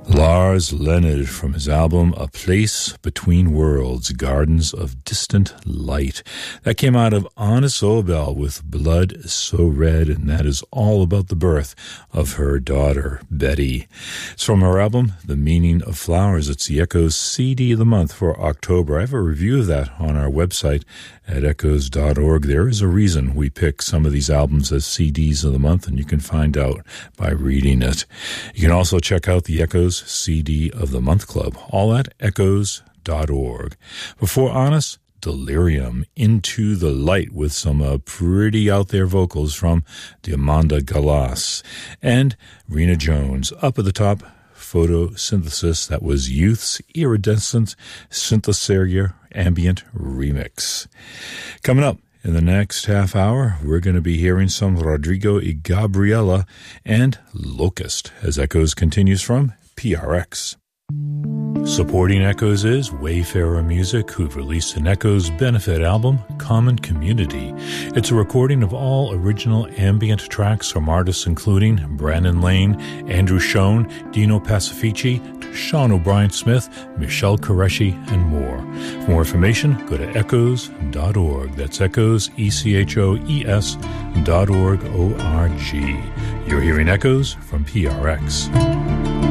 Lars Leonard from his album A Place Between Worlds, Gardens of Distant Light. That came out of Anna Sobel with Blood So Red, and that is all about the birth of her daughter, Betty. It's from her album, The Meaning of Flowers. It's the Echoes CD of the month for October. I have a review of that on our website at echoes.org. There is a reason we pick some of these albums as CDs of the month, and you can find out by reading it. You can also check out the Echoes CD of the Month Club, all at echoes.org. Before Honest, Delirium, Into the Light, with some pretty out there vocals from Diamanda Galas. And Rena Jones, up at the top, Photosynthesis, that was Youth's Iridescent Synthesizer Ambient Remix. Coming up in the next half hour, we're going to be hearing some Rodrigo y Gabriela and Locust as Echoes continues from PRX. Supporting Echoes is Wayfarer Music, who've released an Echoes benefit album, Common Community. It's a recording of all original ambient tracks from artists including Brandon Lane, Andrew Schoen, Dino Pacifici, Sean O'Brien Smith, Michelle Qureshi, and more. For more information, go to echoes.org. That's echoes, ECHOES.org, O-R-G. You're hearing Echoes from PRX.